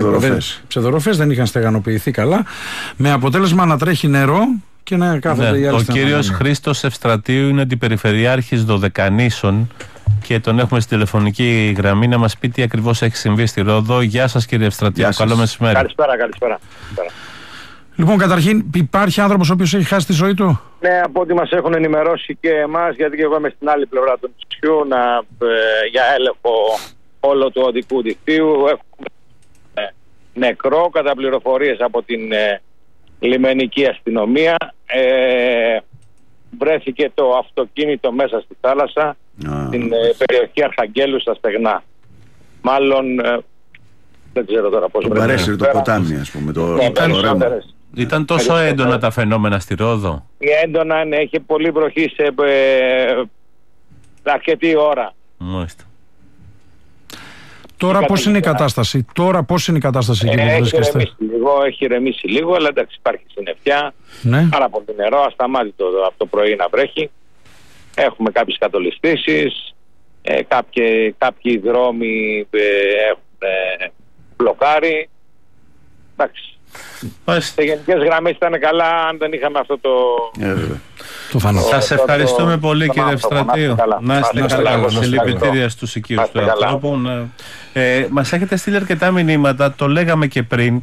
ψευδοροφές δεν είχαν στεγανοποιηθεί καλά, με αποτέλεσμα να τρέχει νερό και να κάθονται οι άλλοι. Ο κύριος Χρήστος Ευστρατείου είναι αντιπεριφερειάρχης Δωδεκανήσων και τον έχουμε στην τηλεφωνική γραμμή να μας πει τι ακριβώς έχει συμβεί στη Ρόδο. Γεια σας κύριε Ευστρατείου, καλό μεσημέρι. Καλησπέρα. Λοιπόν, καταρχήν, υπάρχει άνθρωπος ο οποίος έχει χάσει τη ζωή του? Ναι, από ό,τι μας έχουν ενημερώσει και εμάς, γιατί και εγώ είμαι στην άλλη πλευρά του νησιού για έλεγχο όλο του οδικού δικτύου. Έχουμε νεκρό κατά πληροφορίες από την λιμενική αστυνομία. Βρέθηκε το αυτοκίνητο μέσα στη θάλασσα, στην περιοχή Αρχαγγέλου στα Στεγνά. Μάλλον δεν ξέρω τώρα πώς βρέθηκε. Παρέσυρε το ποτάμι, ας πούμε. Ήταν τόσο έντονα τα φαινόμενα στη Ρόδο? Έντονα, ναι, είχε πολύ βροχή σε αρκετή ώρα. Μάλιστα. Τώρα πώς είναι η κατάσταση? Έχει ηρεμήσει λίγο, αλλά εντάξει, υπάρχει συννεφιά. Ναι. Πάρα πολύ νερό, ασταμάτητο από το πρωί να βρέχει. Έχουμε κάποιες κατολιστήσεις, κάποιοι δρόμοι έχουν μπλοκάρει. Εντάξει. Σε γενικές γραμμές ήταν καλά, αν δεν είχαμε αυτό το Σας ευχαριστούμε πολύ κύριε Ευστρατείου. Να είστε καλά. Συλληπιτήρια στους οικείους του ανθρώπου. Μας έχετε στείλει αρκετά μηνύματα, το λέγαμε και πριν.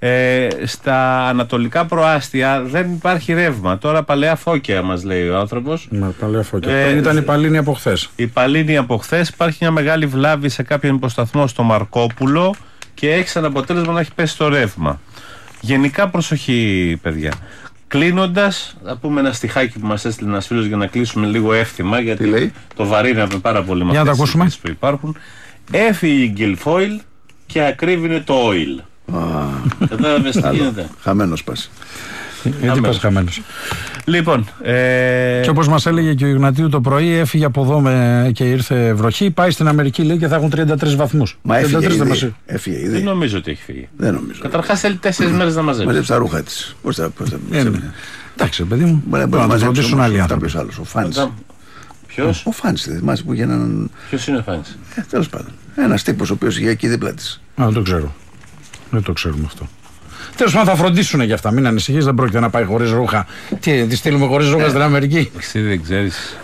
Στα ανατολικά προάστια δεν υπάρχει ρεύμα. Τώρα παλαιά Φώκια μας λέει ο άνθρωπος. Παλαιά Φώκια. Ήταν η Παλίνη από χθες. Η Παλίνη από χθες. Υπάρχει μια μεγάλη βλάβη σε κάποιον υποσταθμό στο Μαρκόπουλο και έχει σαν αποτέλεσμα να έχει πέσει το ρεύμα. Γενικά προσοχή παιδιά. Κλείνοντας, θα πούμε ένα στιχάκι που μας έστειλε ένας φίλος για να κλείσουμε λίγο εύθυμα, γιατί το βαρύναμε πάρα πολύ με αυτές τις συζητήσεις που υπάρχουν. Έφυγε η Γκυλφόιλ και ακρίβεινε το oil. Κατάλαβες τι γίνεται? Χαμένος πας. Γιατί πας χαμένος? Λοιπόν, και όπως μας έλεγε και ο Ιγνατίου το πρωί, έφυγε από εδώ και ήρθε βροχή. Πάει στην Αμερική λέει και θα έχουν 33 βαθμούς. Μα έφυγε ήδη. Δεν νομίζω ότι έχει φύγει. Δεν νομίζω. Καταρχάς θέλει 4 μέρες να μαζέψει. Μαζέψει τα ρούχα της. Πώς θα εντάξει παιδί μου, μπορεί να μας ρωτήσουν άλλοι άνθρωποι. Ο Φάνης. Ποιος? Ο Φάνης, δεν θυμάσαι που είχε έναν... Ποιος είναι ο Φάνης? Τέλος πάντων. Ένας τύπος ο οποίος είχε εκεί δίπλα της. Δεν το ξέρω. Δεν το ξέρουμε αυτό. Τέλος πάντων θα φροντίσουν για αυτά. Μην ανησυχείς, δεν πρόκειται να πάει χωρίς ρούχα. Τι, τη στείλουμε χωρίς ρούχα στην Αμερική? Εσύ δεν ξέρεις?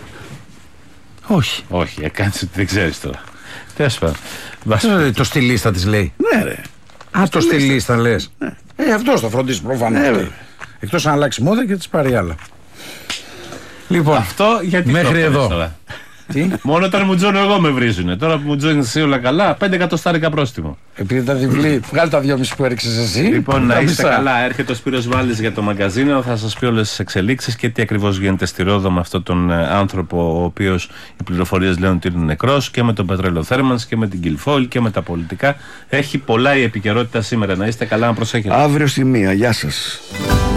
Όχι. Όχι, έκανες ότι δεν ξέρεις τώρα. Τέλος πάντων. Το στη λίστα της λέει. Ναι ρε. Το στη λίστα λες. Αυτός θα φροντίσει προφανώς. Εκτός αν αλλάξει μόδα και της πάρει άλλα. Λοιπόν, αυτό γιατί μέχρι εδώ. Τι? Μόνο όταν μου τζώνω εγώ με βρίζουνε. Τώρα που μου τζώνεις εσύ όλα καλά, 5 εκατοστάρικα πρόστιμο. Επειδή ήταν διπλή, βγάλει τα 2,5 που έριξες εσύ. Λοιπόν, να είστε καλά. Έρχεται ο Σπύρος Βάλης για το μαγκαζίνο. Θα σας πει όλες τις εξελίξεις και τι ακριβώς γίνεται στη Ρόδο με αυτόν τον άνθρωπο, ο οποίος οι πληροφορίες λένε ότι είναι νεκρός, και με τον πετρελοθέρμανς και με την Γκυλφόιλ και με τα πολιτικά. Έχει πολλά η επικαιρότητα σήμερα. Να είστε καλά, να προσέχετε. Αύριο στη 1. Γεια σας.